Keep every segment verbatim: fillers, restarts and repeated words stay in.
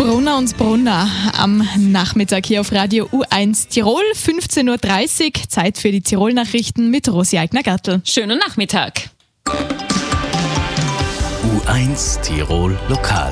Brunner und Brunner am Nachmittag hier auf Radio U eins Tirol, fünfzehn Uhr dreißig, Zeit für die Tirol-Nachrichten mit Rosi Eigner-Gattel. Schönen Nachmittag. U eins Tirol Lokal.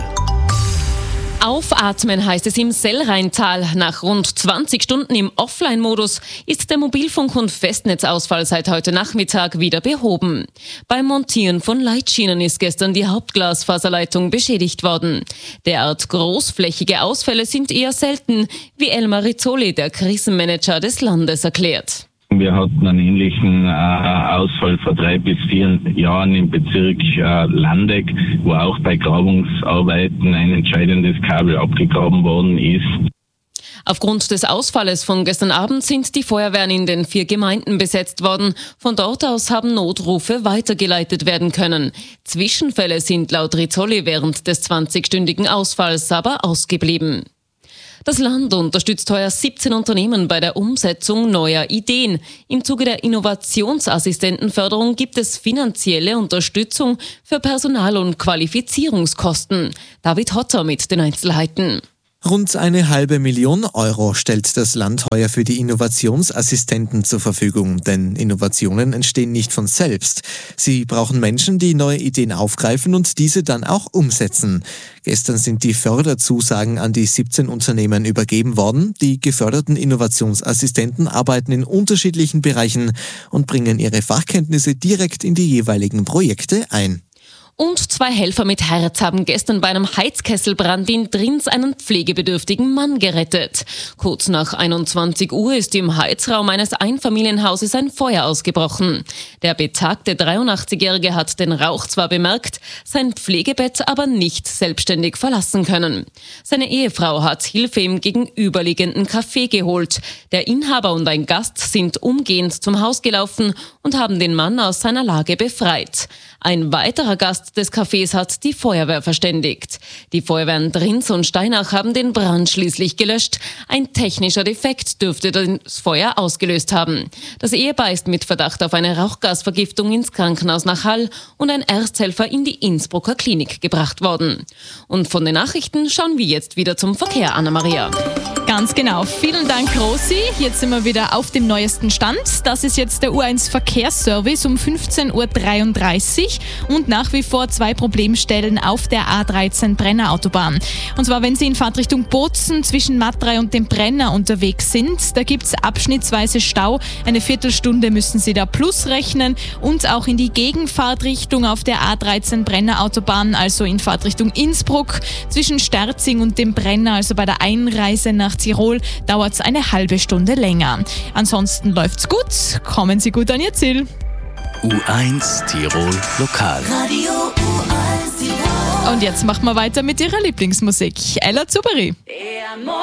Aufatmen heißt es im Sellrheintal. Nach rund zwanzig Stunden im Offline-Modus ist der Mobilfunk- und Festnetzausfall seit heute Nachmittag wieder behoben. Beim Montieren von Leitschienen ist gestern die Hauptglasfaserleitung beschädigt worden. Derart großflächige Ausfälle sind eher selten, wie Elmar Rizzoli, der Krisenmanager des Landes, erklärt. Wir hatten einen ähnlichen äh, Ausfall vor drei bis vier Jahren im Bezirk äh, Landeck, wo auch bei Grabungsarbeiten ein entscheidendes Kabel abgegraben worden ist. Aufgrund des Ausfalles von gestern Abend sind die Feuerwehren in den vier Gemeinden besetzt worden. Von dort aus haben Notrufe weitergeleitet werden können. Zwischenfälle sind laut Rizzoli während des zwanzigstündigen Ausfalls aber ausgeblieben. Das Land unterstützt heuer siebzehn Unternehmen bei der Umsetzung neuer Ideen. Im Zuge der Innovationsassistentenförderung gibt es finanzielle Unterstützung für Personal- und Qualifizierungskosten. David Hotter mit den Einzelheiten. Rund eine halbe Million Euro stellt das Land heuer für die Innovationsassistenten zur Verfügung, denn Innovationen entstehen nicht von selbst. Sie brauchen Menschen, die neue Ideen aufgreifen und diese dann auch umsetzen. Gestern sind die Förderzusagen an die siebzehn Unternehmen übergeben worden. Die geförderten Innovationsassistenten arbeiten in unterschiedlichen Bereichen und bringen ihre Fachkenntnisse direkt in die jeweiligen Projekte ein. Und zwei Helfer mit Herz haben gestern bei einem Heizkesselbrand in Drins einen pflegebedürftigen Mann gerettet. Kurz nach einundzwanzig Uhr ist im Heizraum eines Einfamilienhauses ein Feuer ausgebrochen. Der betagte dreiundachtzigjährige hat den Rauch zwar bemerkt, sein Pflegebett aber nicht selbstständig verlassen können. Seine Ehefrau hat Hilfe im gegenüberliegenden Café geholt. Der Inhaber und ein Gast sind umgehend zum Haus gelaufen und haben den Mann aus seiner Lage befreit. Ein weiterer Gast des Cafés hat die Feuerwehr verständigt. Die Feuerwehren Drins und Steinach haben den Brand schließlich gelöscht. Ein technischer Defekt dürfte das Feuer ausgelöst haben. Das Ehepaar ist mit Verdacht auf eine Rauchgasvergiftung ins Krankenhaus nach Hall und ein Ersthelfer in die Innsbrucker Klinik gebracht worden. Und von den Nachrichten schauen wir jetzt wieder zum Verkehr, Anna-Maria. Ganz genau. Vielen Dank, Rosi. Jetzt sind wir wieder auf dem neuesten Stand. Das ist jetzt der U eins Verkehrsservice um fünfzehn Uhr dreiunddreißig und nach wie vor zwei Problemstellen auf der A dreizehn Brenner Autobahn. Und zwar, wenn Sie in Fahrtrichtung Bozen zwischen Matrei und dem Brenner unterwegs sind, da gibt es abschnittsweise Stau. Eine Viertelstunde müssen Sie da plus rechnen und auch in die Gegenfahrtrichtung auf der A dreizehn Brenner Autobahn, also in Fahrtrichtung Innsbruck zwischen Sterzing und dem Brenner, also bei der Einreise nach Tirol, dauert es eine halbe Stunde länger. Ansonsten läuft's gut, kommen Sie gut an Ihr Ziel. U eins Tirol Lokal. Radio U eins Tirol. Und jetzt machen wir weiter mit Ihrer Lieblingsmusik. Ella Zuberi.